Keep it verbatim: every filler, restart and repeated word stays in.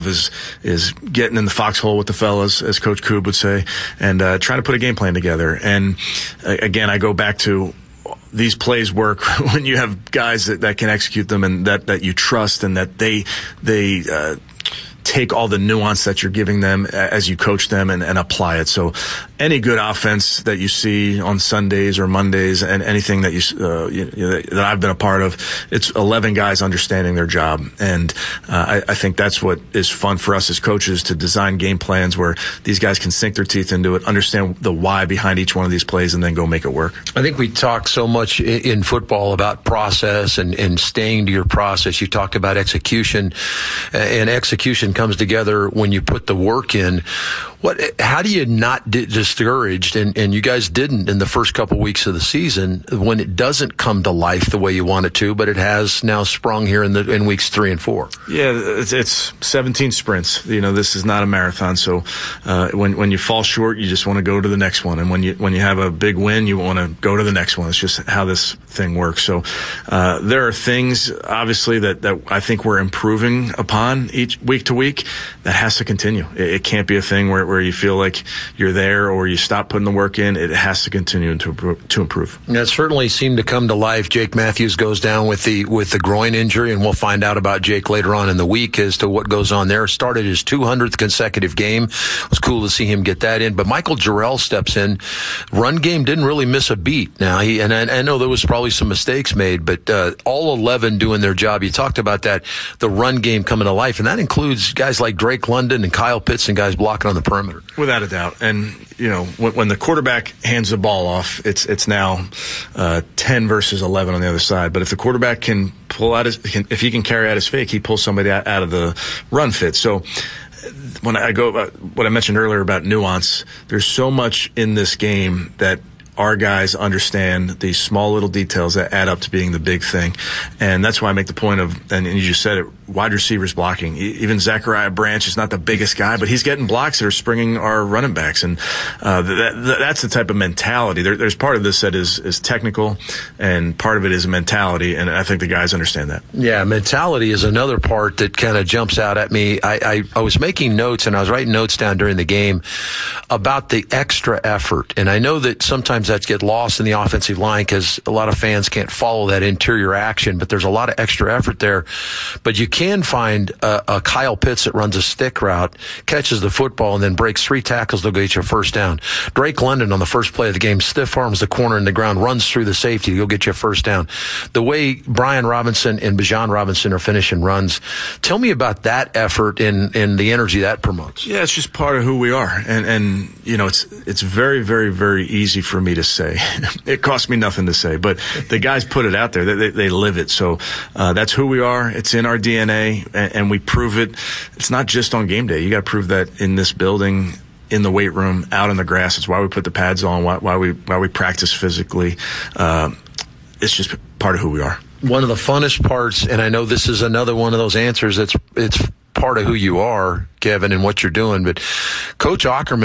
is is getting in the foxhole with the fellas, as Coach Koob would say, and uh, trying to put a game plan together. And uh, again, I go back to these plays work when you have guys that, that can execute them and that, that you trust and that they they uh, take all the nuance that you're giving them as you coach them and, and apply it. So any good offense that you see on Sundays or Mondays and anything that you, uh, you, you know, that I've been a part of, it's eleven guys understanding their job. And uh, I, I think that's what is fun for us as coaches, to design game plans where these guys can sink their teeth into it, understand the why behind each one of these plays, and then go make it work. I think we talk so much in football about process and, and staying to your process. You talked about execution, and execution comes together when you put the work in. What? How do you not get discouraged? And, and you guys didn't in the first couple weeks of the season when it doesn't come to life the way you want it to, but it has now sprung here in the in weeks three and four. Yeah, it's, it's seventeen sprints. You know, this is not a marathon. So uh, when when you fall short, you just want to go to the next one, and when you when you have a big win, you want to go to the next one. It's just how this thing works. So uh, there are things obviously that that I think we're improving upon each week to week. That has to continue. It, it can't be a thing where where you feel like you're there or you stop putting the work in. It has to continue to to improve. That certainly seemed to come to life. Jake Matthews goes down with the with the groin injury, and we'll find out about Jake later on in the week as to what goes on there. Started his two hundredth consecutive game. It was cool to see him get that in. But Michael Jarrell steps in. Run game didn't really miss a beat. Now, he and I, I know there was probably some mistakes made, but uh, all eleven doing their job. You talked about that, the run game coming to life, and that includes guys like Drake London and Kyle Pitts and guys blocking on the perimeter. Without a doubt. And, you know, when, when the quarterback hands the ball off, it's it's now uh, ten versus eleven on the other side. But if the quarterback can pull out his, can, if he can carry out his fake, he pulls somebody out, out of the run fit. So when I go about what I mentioned earlier about nuance, there's so much in this game that our guys understand these small little details that add up to being the big thing. And that's why I make the point of, and you just said it, wide receivers blocking. Even Zachariah Branch is not the biggest guy, but he's getting blocks that are springing our running backs. And uh, that, that, that's the type of mentality. There, there's part of this that is, is technical, and part of it is mentality, and I think the guys understand that. Yeah, mentality is another part that kind of jumps out at me. I, I, I was making notes, and I was writing notes down during the game about the extra effort. And I know that sometimes that get lost in the offensive line because a lot of fans can't follow that interior action, but there's a lot of extra effort there. But you can find a, a Kyle Pitts that runs a stick route, catches the football, and then breaks three tackles to get you a first down. Drake London on the first play of the game stiff arms the corner in the ground, runs through the safety to go get you a first down. The way Brian Robinson and Bijan Robinson are finishing runs, tell me about that effort and, and the energy that promotes. Yeah, it's just part of who we are. And, and you know, it's it's very, very, very easy for me to say. It costs me nothing to say, but the guys put it out there. They, they, they live it. So uh, that's who we are. It's in our D N A, and, and we prove it. It's not just on game day. You got to prove that in this building, in the weight room, out on the grass. It's why we put the pads on, why, why we why we practice physically. Uh, it's just part of who we are. One of the funnest parts, and I know this is another one of those answers that's it's part of who you are, Kevin, and what you're doing, but Coach Ackerman